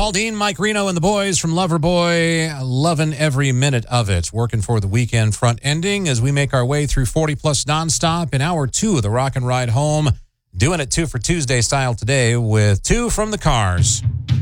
Paul Dean, Mike Reno, and the boys from Loverboy, loving every minute of it. Working for the weekend front ending as we make our way through 40 Plus nonstop in hour 2 of the Rock and Ride Home. Doing it 2 for Tuesday style today with 2 from the Cars.